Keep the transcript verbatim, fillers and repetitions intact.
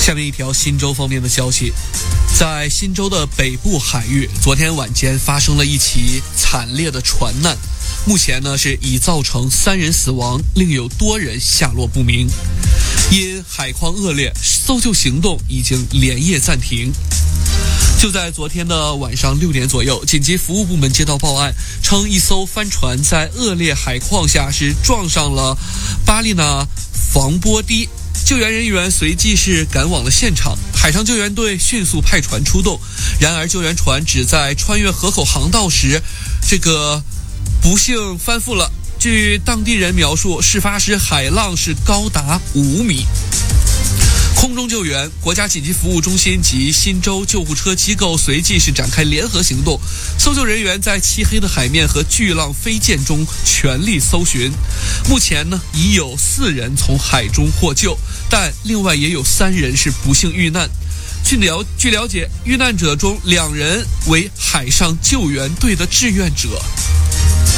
下面一条新州方面的消息，在新州的北部海域，昨天晚间发生了一起惨烈的船难，目前呢是已造成三人死亡，另有多人下落不明。因海况恶劣，搜救行动已经连夜暂停。就在昨天的晚上六点左右，紧急服务部门接到报案，称一艘帆船在恶劣海况下是撞上了巴利纳防波堤。救援人员随即是赶往了现场，海上救援队迅速派船出动。然而救援船只在穿越河口航道时，这个不幸翻覆了。据当地人描述，事发时海浪是高达五米。空中救援，国家紧急服务中心及新州救护车机构随即是展开联合行动，搜救人员在漆黑的海面和巨浪飞溅中全力搜寻。目前呢，已有四人从海中获救，但另外也有三人是不幸遇难。据了据了解，遇难者中两人为海上救援队的志愿者。